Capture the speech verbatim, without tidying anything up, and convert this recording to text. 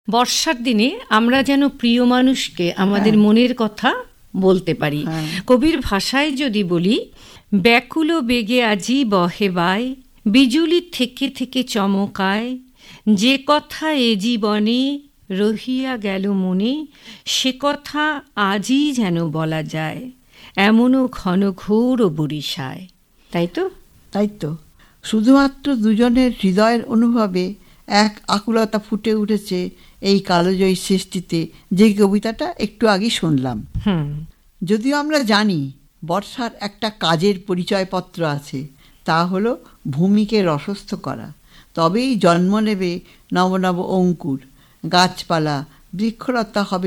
বর্ষার দিনে আমরা যেন প্রিয় মানুষকে আমাদের হ্যাঁ। মনের কথা বলতে পারি। হ্যাঁ। কবির ভাষায় যদি বলি, ব্যাকুল বেগে আজি বহে বাই, বিজুলি থেকে থেকে চমকায়, যে কথা এ জীবনে রহিয়া গেল মনে, সে কথা আজই যেন বলা যায়, এমনও ঘন ঘোর বরিশায়। তাই তো? তাই তো। শুধুমাত্র দুজনের হৃদয়ের অনুভবে এক আকুলতা ফুটে উঠেছে এই কালজয়ী সৃষ্টিতে, যে কবিতাটা একটু আগে শুনলাম। হুম। যদিও আমরা জানি বর্ষার একটা কাজের পরিচয়পত্র আছে, তা হলো ভূমিকে রসস্থ করা, তবেই জন্ম নেবে নব নব অঙ্কুর, গাছপালা বৃক্ষলতা হবে